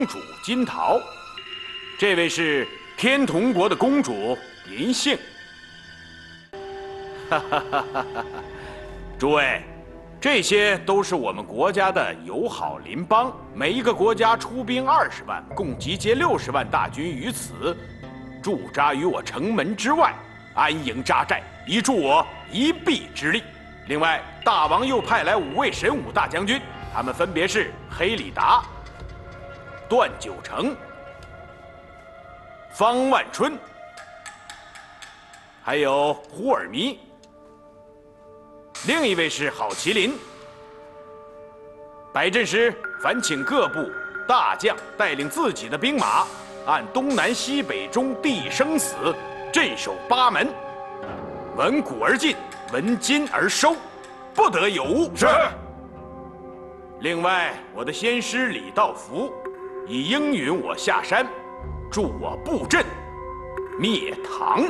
主金桃，这位是天童国的公主银杏。哈哈哈哈哈！诸位，这些都是我们国家的友好邻邦，每一个国家出兵20万，共集结60万大军于此，驻扎于我城门之外，安营扎寨，以助我一臂之力。另外，大王又派来5位神武大将军，他们分别是黑里达、段九成、方万春，还有胡尔弥。另一位是郝麒麟。摆阵时，烦请各部大将带领自己的兵马，按东南西北中地生死，镇守8门，闻鼓而进，闻金而收，不得有误。是。另外，我的先师李道福已应允我下山，助我布阵，灭唐。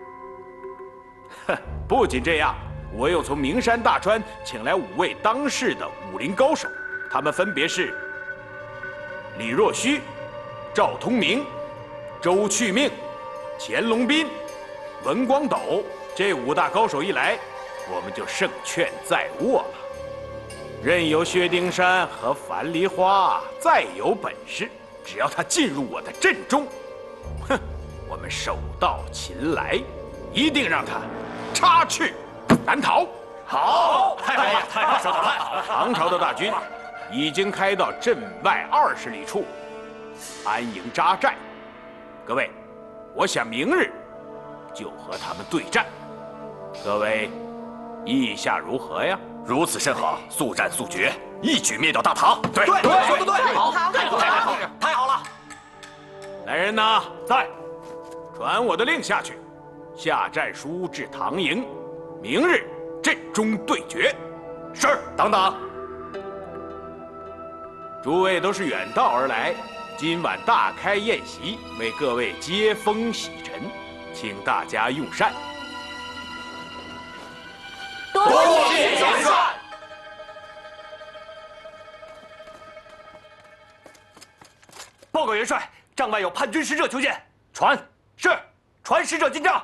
不仅这样，我又从名山大川请来5位当世的武林高手，他们分别是李若虚、赵通明、周去命、钱龙斌、文光斗。这5大高手一来，我们就胜券在握了。任由薛丁山和樊梨花再有本事，只要他进入我的阵中，我们手到擒来，一定让他插翅难逃。好， 太好了，太好了！ 唐朝的大军已经开到阵外20里处，安营扎寨。各位，我想明日就和他们对战。各位，意下如何呀？ 如此甚好，速战速决，一举灭掉大唐。对， 好， 太好了！ 来人呐，在，传我的令下去，下战书至唐营，明日阵中对决。 是，等等。 诸位都是远道而来，今晚大开宴席，为各位接风洗尘，请大家用膳。 多谢元帅。 报告元帅，帐外有叛军使者求见。传。是，传使者进帐。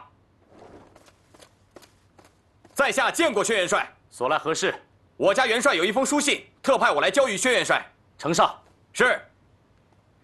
在下见过薛元帅，所来何事？我家元帅有一封书信，特派我来交与薛元帅。呈上。是。